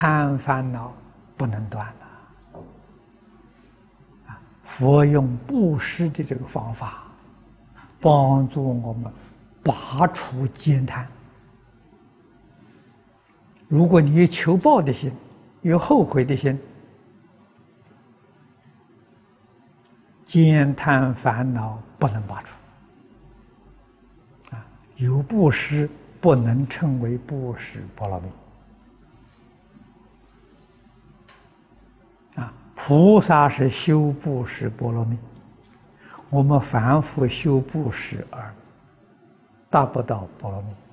贪烦恼不能断了。佛用布施的这个方法，帮助我们拔除慳贪。如果你有求报的心，有后悔的心，慳贪烦恼不能拔除。有布施不能称为布施波罗蜜。菩萨是修布施波罗蜜，我们凡夫修布施而达不到波罗蜜。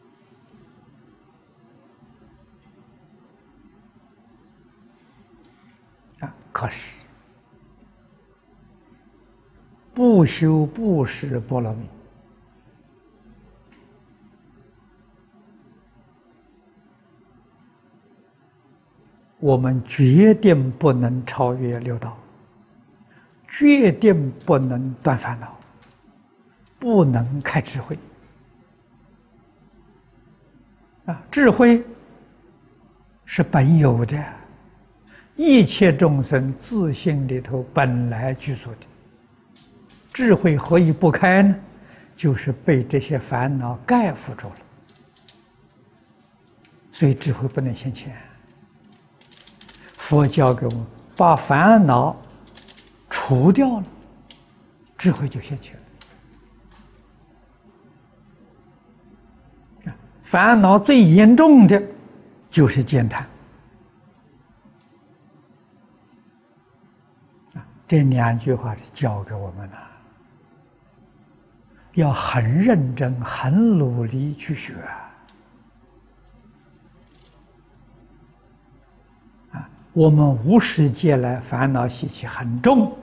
可是不修布施波罗蜜，我们决定不能超越六道，决定不能断烦恼，不能开智慧。智慧是本有的，一切众生自性里头本来具足的。智慧何以不开呢？就是被这些烦恼盖覆住了，所以智慧不能现前。佛教给我们把烦恼除掉了，智慧就现前了。烦恼最严重的就是慳贪。这两句话是教给我们了，要很认真、很努力去学。我们无始劫来烦恼习气很重，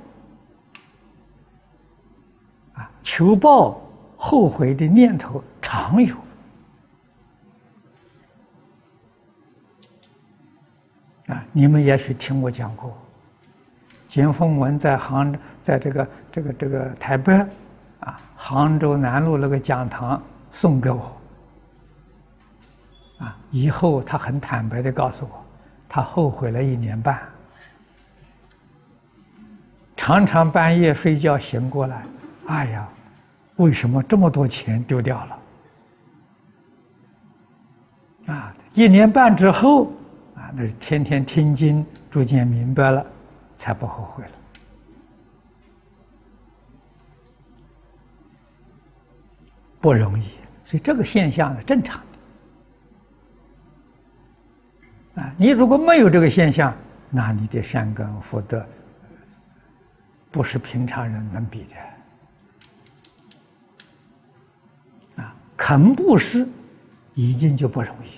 求报后悔的念头常有。你们也许听我讲过，简凤文在这个台北杭州南路那个讲堂送给我，以后他很坦白地告诉我，他后悔了1年半，常常半夜睡觉醒过来，哎呀，为什么这么多钱丢掉了？1年半之后那是天天听经，逐渐明白了，才不后悔了。不容易，所以这个现象是正常的。你如果没有这个现象，那你的善根福德不是平常人能比的。肯布施已经就不容易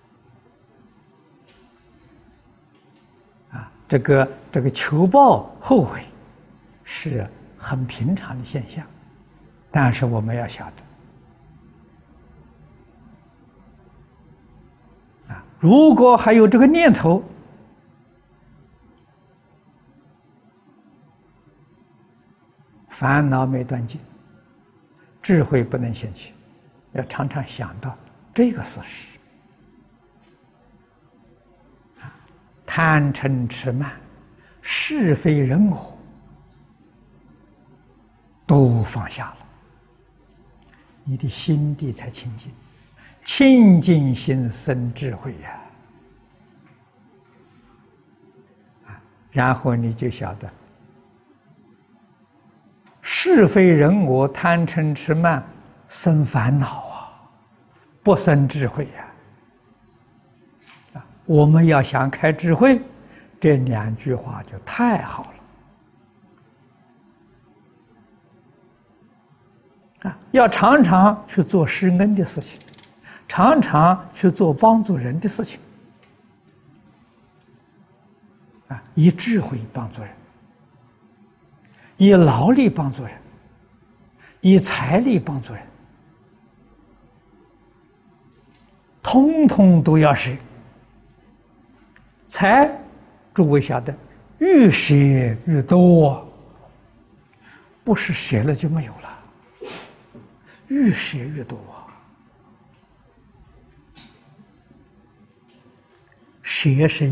了。这个求报后悔是很平常的现象，但是我们要晓得，如果还有这个念头，烦恼没断尽，智慧不能现起，要常常想到这个事实。贪嗔痴慢、是非人我都放下了，你的心地才清净。清净心生智慧呀！然后你就晓得，是非人我、贪嗔痴慢生烦恼不生智慧呀！我们要想开智慧，这2句话就太好了。要常常去做施恩的事情，常常去做帮助人的事情，以智慧帮助人，以劳力帮助人，以财力帮助人，通通都要舍。财，诸位晓得，越舍越多，不是舍了就没有了，越舍越多舍是